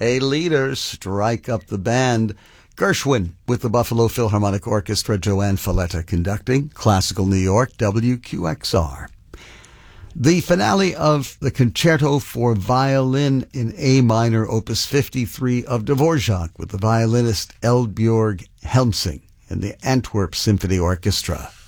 Hey, leaders, strike up the band. Gershwin with the Buffalo Philharmonic Orchestra, Joanne Falletta conducting, Classical New York, WQXR. The finale of the Concerto for Violin in A minor, Opus 53 of Dvorak with the violinist Eldbjørg Helmsing and the Antwerp Symphony Orchestra.